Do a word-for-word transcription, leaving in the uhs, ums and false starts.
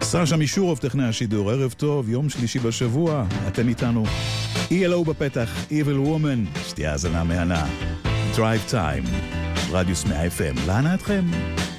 סשה מישורוב, טכנאי השידור, ערב טוב, יום שלישי בשבוע, אתם איתנו. אי אל או בפתח, Evil Woman, שתהיה האזנה מהנה. Drive Time, רדיוס מאה אף אם, לאן אתכם?